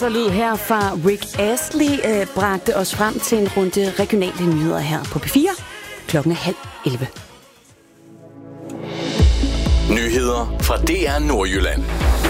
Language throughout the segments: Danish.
Så lyd her fra Rick Astley bragte os frem til en runde regionale nyheder her på P4. Klokken er 10:30. Nyheder fra DR Nordjylland.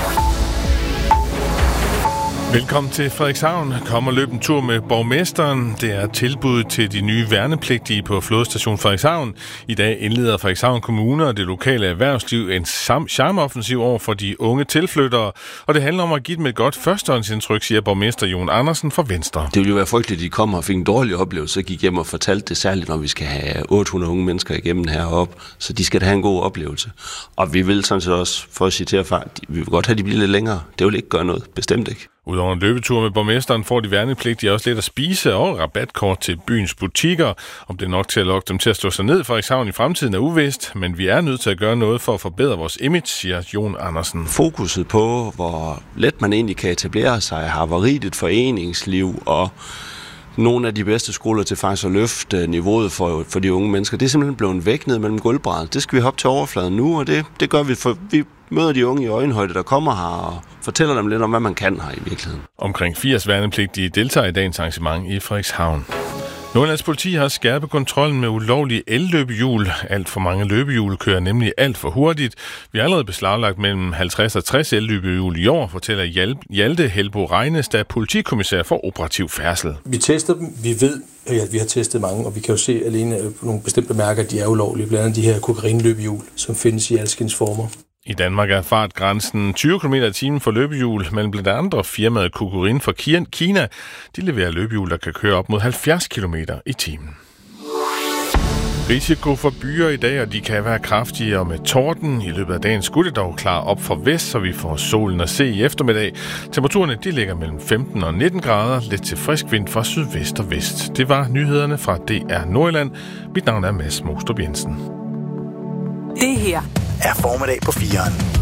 Velkommen til Frederikshavn. Kom og løb en tur med borgmesteren. Det er tilbud til de nye værnepligtige på Flådestation Frederikshavn. I dag indleder Frederikshavn Kommune og det lokale erhvervsliv en charmeoffensiv over for de unge tilflyttere. Og det handler om at give dem et godt førstehåndsindtryk, siger borgmester Jon Andersen fra Venstre. Det ville jo være frygteligt, at de kommer og fik en dårlig oplevelse, så gik hjem og fortalte det, særligt når vi skal have 800 unge mennesker igennem heroppe. Så de skal da have en god oplevelse. Og vi vil sådan set også, for at citere far, vi vil godt have, at de bliver lidt længere. Det vil ikke gøre noget. Bestemt ikke. Udover en løbetur med borgmesteren får de værnepligtige også lidt at spise og rabatkort til byens butikker. Om det er nok til at lokke dem til at stå sig ned for Frederikshavn i fremtiden er uvist, men vi er nødt til at gøre noget for at forbedre vores image, siger Jon Andersen. Fokuset på, hvor let man egentlig kan etablere sig, har varieret et foreningsliv og nogle af de bedste skoler til faktisk at løfte niveauet for de unge mennesker. Det er simpelthen blevet væk ned mellem gulvbræddet. Det skal vi hoppe til overfladen nu, og det gør vi, for vi møder de unge i øjenhøjde, der kommer her og fortæller dem lidt om, hvad man kan her i virkeligheden. Omkring 80 værnepligtige deltager i dagens arrangement i Frederikshavn. Nordjyllands politi har skærpet kontrollen med ulovlige elløbehjul. Alt for mange løbehjul kører nemlig alt for hurtigt. Vi har allerede beslaglagt mellem 50 og 60 elløbehjul i år, fortæller Hjalte Helbo Regnes, der er politikommissær for operativ færdsel. Vi tester dem. Vi ved, at vi har testet mange, og vi kan jo se alene på nogle bestemte mærker, at de er ulovlige. Blandt andet de her kokaininløbehjul, som findes i alskens former. I Danmark er fartgrænsen 20 km/t for løbehjul, men blandt andre firmaet Kokorin fra Kina, de leverer løbehjul, der kan køre op mod 70 km/t. Risiko for byer i dag, og de kan være kraftige og med torden. I løbet af dagen skulle det dog klare op for vest, så vi får solen at se i eftermiddag. Temperaturerne de ligger mellem 15 og 19 grader, lidt til frisk vind fra sydvest og vest. Det var nyhederne fra DR Nordjylland. Mit navn er Mads Mostrup Jensen. Det her er formiddag på 4'eren.